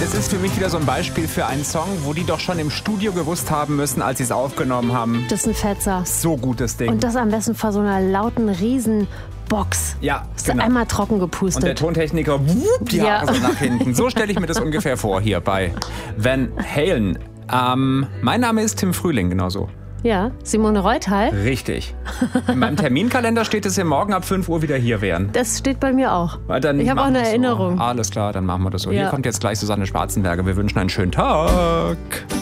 Das ist für mich wieder so ein Beispiel für einen Song, wo die doch schon im Studio gewusst haben müssen, als sie es aufgenommen haben. Das ist ein Fetzer. So gutes Ding. Und das am besten vor so einer lauten Riesenbox. Ja, Ist genau. einmal trocken gepustet. Und der Tontechniker, die Haare so nach hinten. So stelle ich mir das ungefähr vor hier bei Van Halen. Mein Name ist Tim Frühling, genauso. Ja, Simone Reuthal. Richtig. In meinem Terminkalender steht, dass wir morgen ab 5 Uhr wieder hier wären. Das steht bei mir auch. Dann Ich habe auch machen eine wir's so. Erinnerung. Alles klar, dann machen wir das so. Ja. Hier kommt jetzt gleich Susanne Schwarzenberger. Wir wünschen einen schönen Tag.